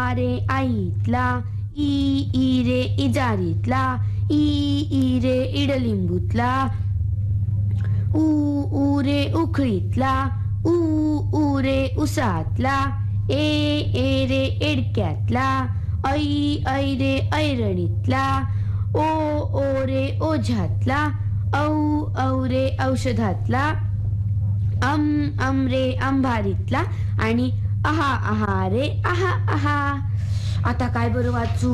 रे आईतला, E रे इजारीतला, E रे इडलिंबूतला, ऊ रे उखळीतला, ऊ रे उसातला, ए रे एडक्यातला, ऐ रे ऐरणीतला, ओ रे ओझ्यातला, औ रे औषधातला, रे अंभारीतला आणि आहा रे आहा. आता काय बरं वाचू?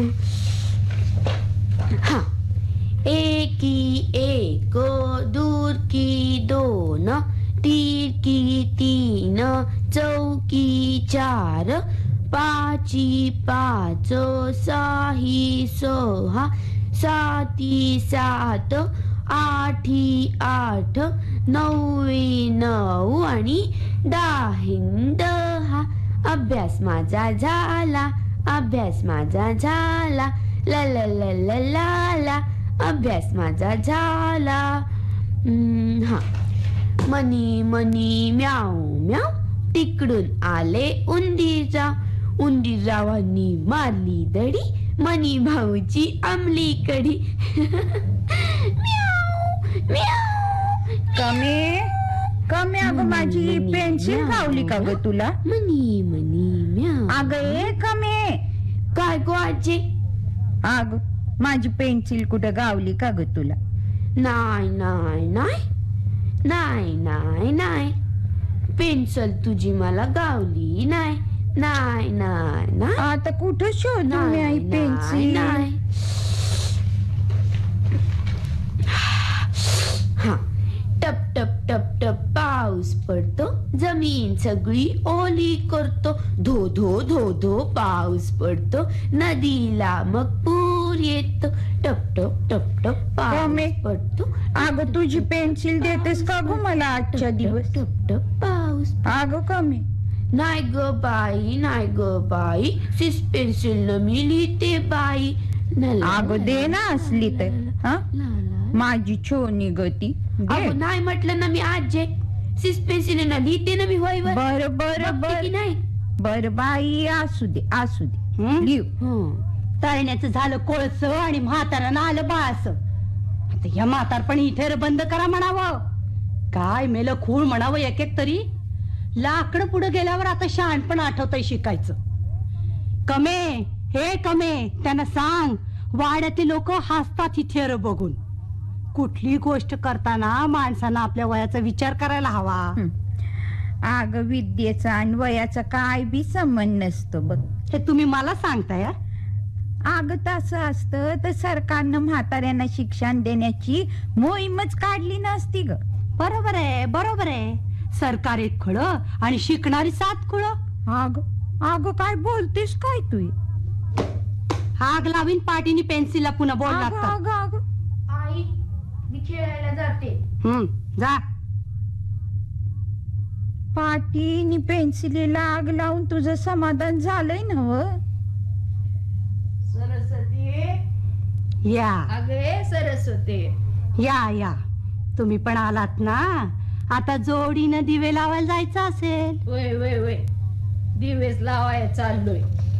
हा. एकी एक, दूर की दोन, तीर की तीन, चौकी चार, पाची पाच, सही सहा, साती सात, आठी आठ, नऊ नऊ आणि दाहिन दहा. अभ्यास माझा झाला, अभ्यास माझा झाला, ला ला ला ला ला ला, अभ्यास माझा झाला. हा. मनी मनी म्याव म्याव, तिकडून आले उंदीरराव, उंदीररावांनी मारली दडी, मनी भाऊची अंमली कढी. कमी अगं माझी पेन्सिल गावली का ग तुला? मनी मनी म्याव. अगं कमी काय गो आजी? अग माझी पेन्सिल कुठं गावली का ग तुला? नाही नाही नाही नाही नाही नाही, पेन्सिल तुझी मला गावली नाही. नाही नाही नाही. आता कुठं शोधू मी आई पेन्सिल? नाही. हा. टप टप टप टप पाऊस पडतो, जमीन सगळी ओली करतो, धो धो धो धो पाऊस पडतो, नदीला मग पूर येतो, टप टप टप टप पाऊस पडतो. अगं तुझी पेन्सिल देतेस का ग मला आजच्या दिवस? टप टप पाऊस. अगं कमी. नाही ग बाई, नाही ग बाई, सिस पेन्सिल न मी लिहिते बाई. अगं दे ना असली तर. हा माझी छोनी गती. नाही म्हटलं ना मी आज सिस पेन्सिल न लिहिते ना मी. होय बर बर बर नाही बर बाई, असू दे असू दे, लिहू. तळण्याचं झालं कोळस आणि म्हातारानं आलं बाळस. आता ह्या म्हातारपण इथे बंद करा म्हणावं. काय मेलं खूळ म्हणावं एक एक तरी. लाकडं पुढे गेल्यावर आता शहाणपण आठवतंय शिकायचं. कमे हे कमे, त्यांना सांग वाड्यातील लोक हसतात इथे बघून. कुठली गोष्ट करताना माणसानं आपल्या वयाचा विचार करायला हवा. अग विद्येचा आणि वयाचा काय बी संबंध नसतो बघ. हे तुम्ही मला सांगताय? अग तसं असतं तर सरकारनं म्हाताऱ्यांना शिक्षण देण्याची मोहीमच काढली नसती ग. बरोबर आहे बरोबर आहे. सरकार एक खळ आणि शिकणारी 7 खुळ. अग अग काय बोलतेस काय तू? हाग लावीन पाटीनी पेन्सिलला पुन्हा बोल लागतात. अग अग आई, मी खेळायला जाते. जा. पाटीनी पेन्सिलीला आग लावून तुझं समाधान झालंय ना? सरस्वती या. अगे सरस्वती या या, तुम्ही पण आलात ना. आता जोडीनं दिवे लावायला जायचं असेल. वय वय वय, दिवेस लावायला चाललोय.